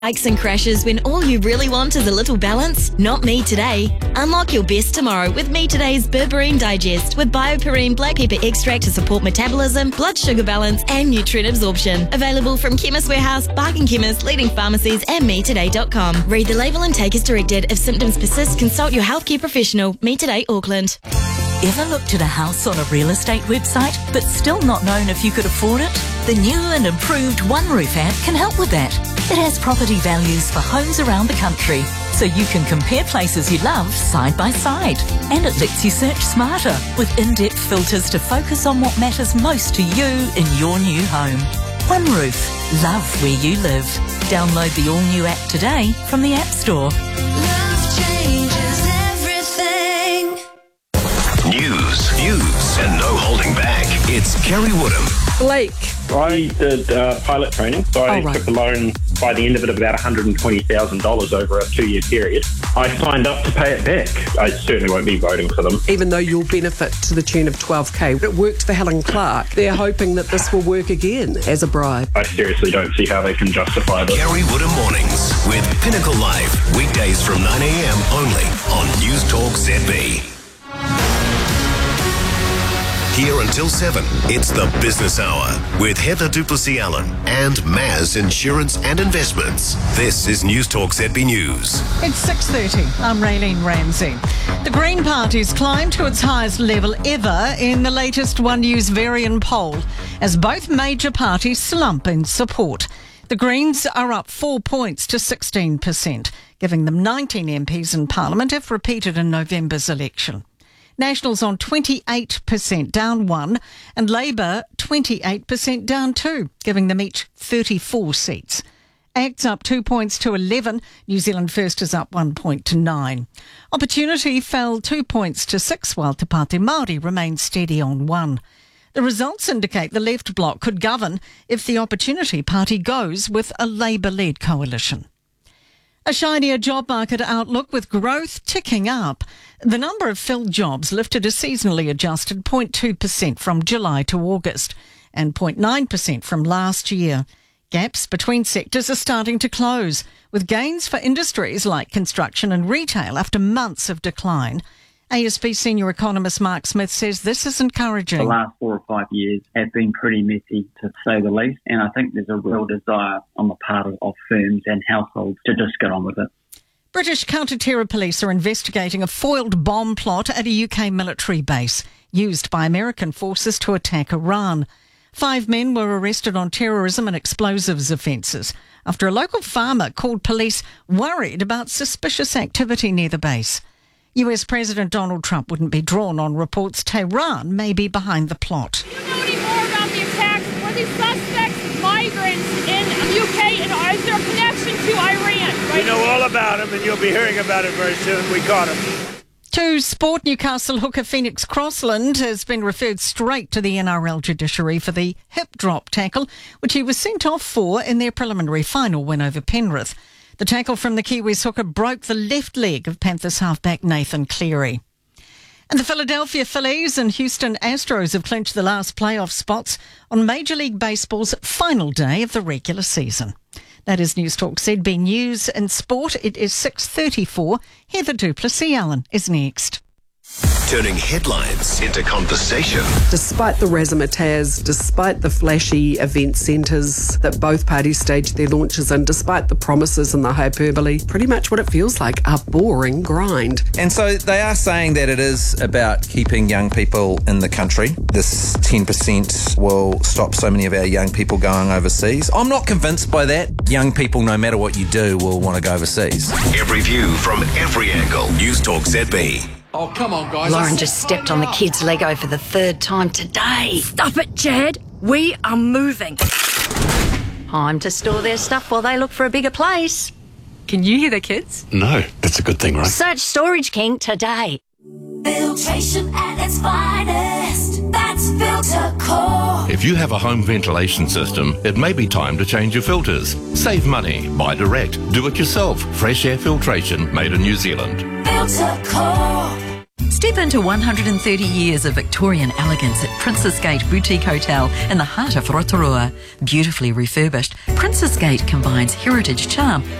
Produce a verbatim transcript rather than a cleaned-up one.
Bikes and crashes when all you really want is a little balance? Not me today. Unlock your best tomorrow with Me Today's Berberine Digest with BioPerine black pepper extract to support metabolism, blood sugar balance and nutrient absorption. Available from Chemist Warehouse, Bargain Chemist, leading pharmacies and me today dot com. Read the label and take as directed. If symptoms persist, consult your healthcare professional. Me Today Auckland. Ever looked at a house on a real estate website but still not known if you could afford it? The new and improved OneRoof app can help with that. It has property values for homes around the country, so you can compare places you love side by side. And it lets you search smarter with in-depth filters to focus on what matters most to you in your new home. OneRoof. Love where you live. Download the all-new app today from the App Store. Love changes everything. News, views, and no holding back. It's Kerry Woodham. Blake. I did uh, pilot training, so I oh, right. took a loan by the end of it of about one hundred twenty thousand dollars over a two-year period. I signed up to pay it back. I certainly won't be voting for them. Even though you'll benefit to the tune of twelve K, it worked for Helen Clark. They're hoping that this will work again as a bribe. I seriously don't see how they can justify this. Kerry Woodham Mornings with Pinnacle Live. Weekdays from nine a.m. only on News Talk Z B. Here until seven, it's the Business Hour with Heather Duplessis-Allen and Maz Insurance and Investments. This is News Talk Z B News. It's six thirty. I'm Raylene Ramsey. The Green Party's climbed to its highest level ever in the latest One News Varian poll as both major parties slump in support. The Greens are up four points to sixteen percent, giving them nineteen M Ps in Parliament if repeated in November's election. Nationals on twenty-eight percent, down one, and Labour twenty-eight percent, down two, giving them each thirty-four seats. Act's up two points to eleven. New Zealand First is up one point to nine. Opportunity fell two points to six, while Te Pāti Māori remains steady on one. The results indicate the left bloc could govern if the Opportunity Party goes with a Labour-led coalition. A shinier job market outlook with growth ticking up. The number of filled jobs lifted a seasonally adjusted zero point two percent from July to August and zero point nine percent from last year. Gaps between sectors are starting to close, with gains for industries like construction and retail after months of decline. A S B senior economist Mark Smith says this is encouraging. The last four or five years have been pretty messy, to say the least, and I think there's a real desire on the part of, of firms and households to just get on with it. British counter-terror police are investigating a foiled bomb plot at a U K military base used by American forces to attack Iran. Five men were arrested on terrorism and explosives offences after a local farmer called police worried about suspicious activity near the base. U S President Donald Trump wouldn't be drawn on reports Tehran may be behind the plot. Do you know any more about the attacks? Were these suspects migrants in the U K, and is there a connection to Iran? Right? We know all about them, and you'll be hearing about it very soon. We caught him. To sport, Newcastle hooker Phoenix Crossland has been referred straight to the N R L judiciary for the hip drop tackle, which he was sent off for in their preliminary final win over Penrith. The tackle from the Kiwis hooker broke the left leg of Panthers halfback Nathan Cleary. And the Philadelphia Phillies and Houston Astros have clinched the last playoff spots on Major League Baseball's final day of the regular season. That is News Talk Z B News and Sport. It is six thirty-four. Heather Duplessis-Allen is next. Turning headlines into conversation. Despite the razzmatazz, despite the flashy event centres that both parties staged their launches in, despite the promises and the hyperbole, pretty much what it feels like, a boring grind. And so they are saying that it is about keeping young people in the country. This ten percent will stop so many of our young people going overseas. I'm not convinced by that. Young people, no matter what you do, will want to go overseas. Every view from every angle. News Talk Z B. Oh, come on, guys. Lauren just stepped on the kids' Lego for the third time today. Stop it, Chad. We are moving. Time to store their stuff while they look for a bigger place. Can you hear the kids? No, that's a good thing, right? Search Storage King today. Filtration at its finest. That's FilterCore. If you have a home ventilation system, it may be time to change your filters. Save money. Buy direct. Do it yourself. Fresh air filtration made in New Zealand. FilterCore. Step into one hundred thirty years of Victorian elegance at Princess Gate Boutique Hotel in the heart of Rotorua. Beautifully refurbished, Princess Gate combines heritage charm